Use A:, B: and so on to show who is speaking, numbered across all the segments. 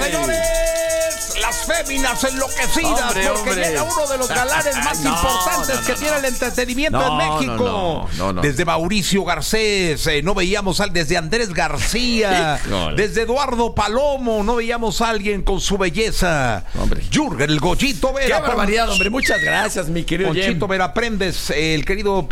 A: señores, las féminas enloquecidas, porque llega uno de los galanes más importantes que tiene el entretenimiento en México. Desde Mauricio Garcés, no veíamos desde Andrés García, desde Eduardo Palomo, no veíamos a alguien con su belleza. Jürgen, el Goyito Vera.
B: ¡Qué barbaridad, hombre! Muchas gracias, mi querido
A: Ponchito Vera, aprendes, el querido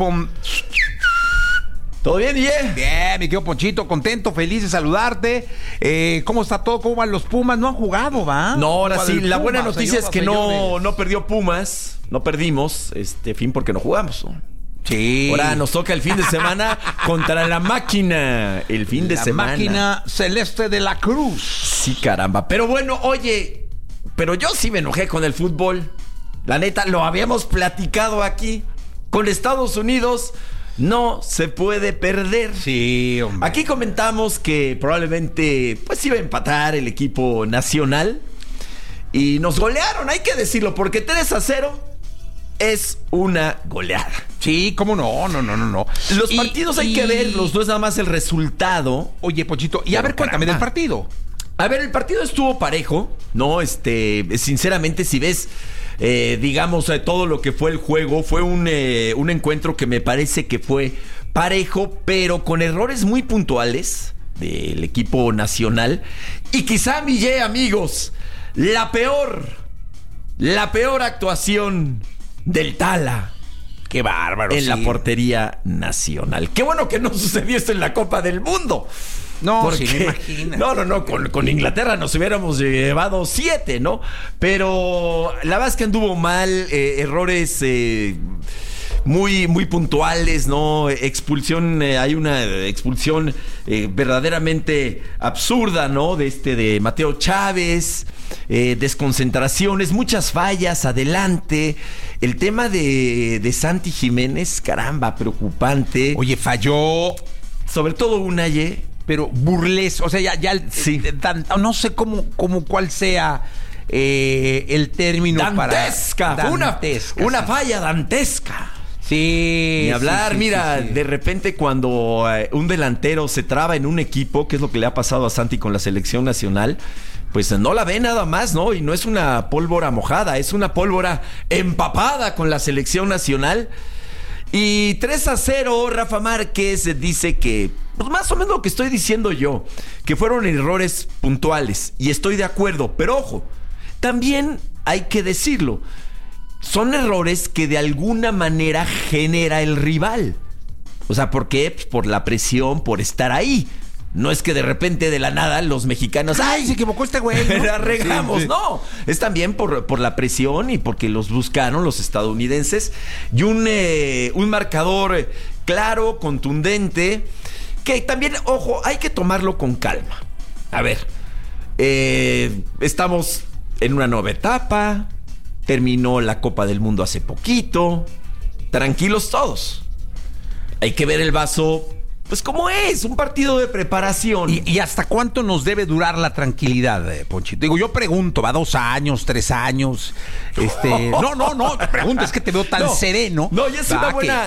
B: ¿Todo bien, Guille?
A: Bien, mi querido Ponchito, contento, feliz de saludarte. ¿Cómo está todo? ¿Cómo van los Pumas? No han jugado, ¿va?
B: No, ahora sí, la buena noticia es que no perdió Pumas, no perdimos, porque no jugamos, ¿no?
A: Sí.
B: Ahora nos toca el fin de semana contra la máquina, el fin de semana.
A: La máquina celeste de la Cruz.
B: Sí, caramba. Pero bueno, oye, pero yo sí me enojé con el fútbol. La neta, lo habíamos platicado aquí. Con Estados Unidos no se puede perder.
A: Sí, hombre.
B: Aquí comentamos que probablemente pues iba a empatar el equipo nacional. Y nos golearon, hay que decirlo, porque 3-0 es una goleada.
A: Sí, ¿cómo no? No.
B: Los partidos hay que verlos, no es nada más el resultado.
A: Oye, Pochito, y a ver, cuéntame del partido.
B: A ver, el partido estuvo parejo, ¿no? Sinceramente, si ves, digamos, todo lo que fue el juego, fue un encuentro que me parece que fue parejo, pero con errores muy puntuales del equipo nacional. Y quizá, amigos, la peor actuación del Tala.
A: Qué bárbaro.
B: En la portería nacional. Qué bueno que no sucedió esto en la Copa del Mundo.
A: No,
B: porque,
A: sí, me imagino.
B: No, con Inglaterra nos hubiéramos llevado 7, ¿no? Pero la verdad es que anduvo mal, errores muy, muy puntuales, ¿no? Expulsión, hay una expulsión verdaderamente absurda, ¿no? De Mateo Chávez, desconcentraciones, muchas fallas adelante. El tema de Santi Jiménez, caramba, preocupante.
A: Oye, falló.
B: Sobre todo una,
A: pero burlesco, o sea, ya
B: sí.
A: No sé cuál sea el término
B: dantesca,
A: para...
B: Una falla dantesca.
A: Sí.
B: Ni hablar,
A: sí,
B: mira,
A: sí.
B: De repente cuando un delantero se traba en un equipo, que es lo que le ha pasado a Santi con la selección nacional, pues no la ve nada más, ¿no? Y no es una pólvora mojada, es una pólvora empapada con la selección nacional. Y 3-0, Rafa Márquez dice que, pues más o menos lo que estoy diciendo yo, que fueron errores puntuales. Y estoy de acuerdo, pero ojo, también hay que decirlo, son errores que de alguna manera genera el rival. O sea, ¿por qué? Pues por la presión, por estar ahí. No es que de repente de la nada los mexicanos...
A: ¡Ay, se equivocó este güey! ¿No?
B: La regamos, sí. No. Es también por la presión y porque los buscaron los estadounidenses. Y un marcador claro, contundente, que también, ojo, hay que tomarlo con calma. A ver, estamos en una nueva etapa, terminó la Copa del Mundo hace poquito, tranquilos todos. Hay que ver el vaso... Pues como es, un partido de preparación.
A: ¿Y hasta cuánto nos debe durar la tranquilidad, Ponchito? Digo, yo pregunto, ¿va 2 años, 3 años? No, te pregunto, es que te veo tan sereno.
B: No, ya es una buena...